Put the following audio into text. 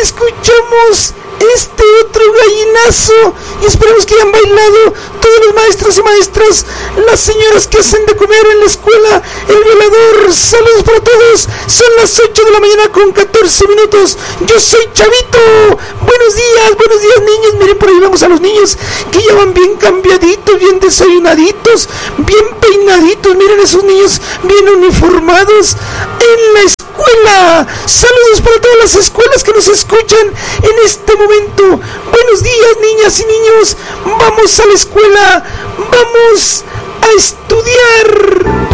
escuchamos este otro gallinazo y esperamos que hayan bailado todos los maestros y maestras, las señoras que hacen de comer en la escuela, el velador. Saludos para todos. Son las 8 de la mañana con 14 minutos. Yo soy Chavito. Buenos días niños. Miren, por ahí vemos a los niños que ya van bien cambiaditos, bien desayunaditos, bien peinaditos. Miren esos niños bien uniformados en la escuela. Saludos para todas las escuelas que nos escuchan en este momento. Buenos días, niñas y niños. Vamos a la escuela. Vamos a estudiar.